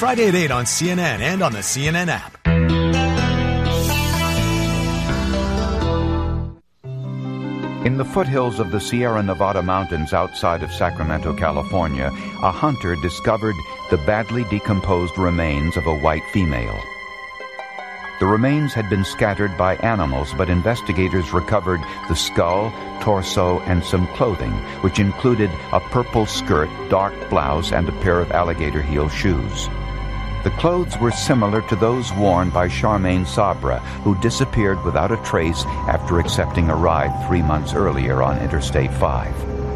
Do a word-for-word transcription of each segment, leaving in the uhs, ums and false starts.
Friday at eight on C N N and on the C N N app. In the foothills of the Sierra Nevada mountains outside of Sacramento, California, a hunter discovered the badly decomposed remains of a white female. The remains had been scattered by animals, but investigators recovered the skull, torso, and some clothing, which included a purple skirt, dark blouse, and a pair of alligator heel shoes. The clothes were similar to those worn by Charmaine Sabra, who disappeared without a trace after accepting a ride three months earlier on Interstate five.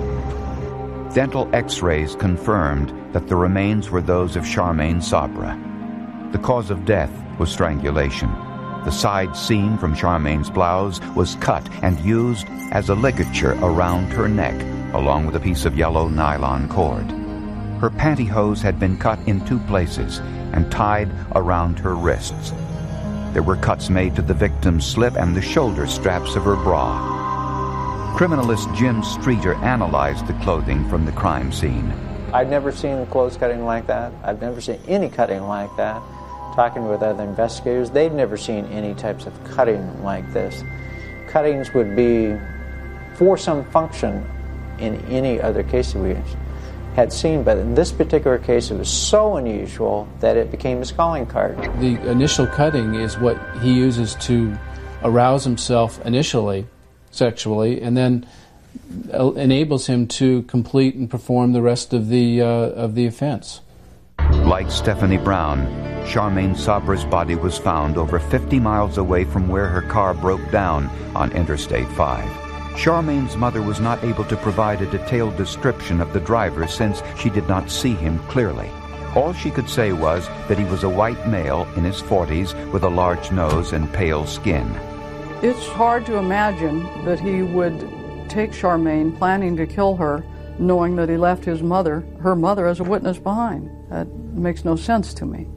Dental x-rays confirmed that the remains were those of Charmaine Sabra. The cause of death was strangulation. The side seam from Charmaine's blouse was cut and used as a ligature around her neck, along with a piece of yellow nylon cord. Her pantyhose had been cut in two places and tied around her wrists. There were cuts made to the victim's slip and the shoulder straps of her bra. Criminalist Jim Streeter analyzed the clothing from the crime scene. I've never seen clothes cutting like that. I've never seen any cutting like that. Talking with other investigators, they've never seen any types of cutting like this. Cuttings would be for some function in any other case that we had seen, but in this particular case it was so unusual that it became his calling card. The initial cutting is what he uses to arouse himself initially sexually, and then enables him to complete and perform the rest of the uh, of the offense. Like Stephanie Brown, Charmaine Sabra's body was found over fifty miles away from where her car broke down on Interstate five. Charmaine's mother was not able to provide a detailed description of the driver since she did not see him clearly. All she could say was that he was a white male in his forties with a large nose and pale skin. It's hard to imagine that he would take Charmaine, planning to kill her, knowing that he left his mother, her mother, as a witness behind. That makes no sense to me.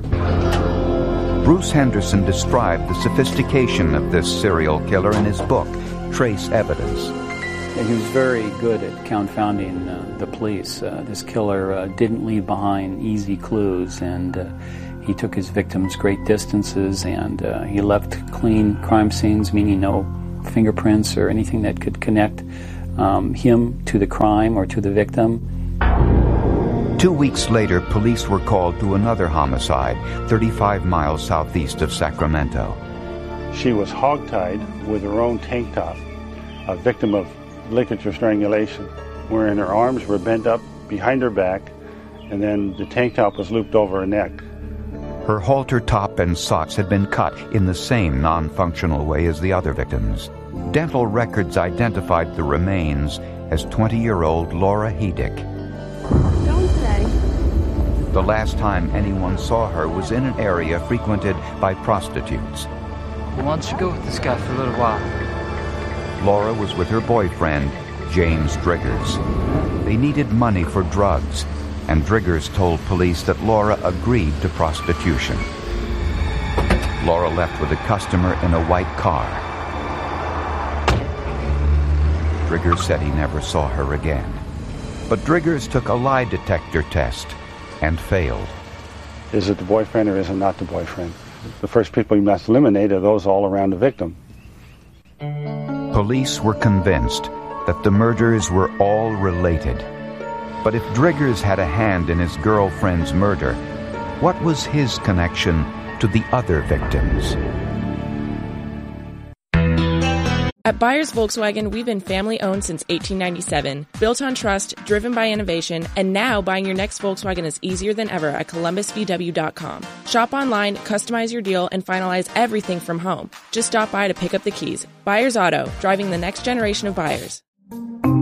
Bruce Henderson described the sophistication of this serial killer in his book, Trace Evidence. He was very good at confounding uh, the police. Uh, this killer uh, didn't leave behind easy clues, and uh, he took his victims great distances, and uh, he left clean crime scenes, meaning no fingerprints or anything that could connect um, him to the crime or to the victim. Two weeks later, police were called to another homicide, thirty-five miles southeast of Sacramento. She was hogtied with her own tank top, a victim of ligature strangulation, wherein her arms were bent up behind her back, and then the tank top was looped over her neck. Her halter top and socks had been cut in the same non-functional way as the other victims. Dental records identified the remains as twenty-year-old Laura Hedick. Don't say. The last time anyone saw her was in an area frequented by prostitutes. Why don't you go with this guy for a little while? Laura was with her boyfriend, James Driggers. They needed money for drugs, and Driggers told police that Laura agreed to prostitution. Laura left with a customer in a white car. Driggers said he never saw her again. But Driggers took a lie detector test and failed. Is it the boyfriend or is it not the boyfriend? The first people you must eliminate are those all around the victim. Police were convinced that the murders were all related. But if Driggers had a hand in his girlfriend's murder, what was his connection to the other victims? At Byers Volkswagen, we've been family-owned since eighteen ninety-seven, built on trust, driven by innovation, and now buying your next Volkswagen is easier than ever at Columbus V W dot com. Shop online, customize your deal, and finalize everything from home. Just stop by to pick up the keys. Byers Auto, driving the next generation of buyers.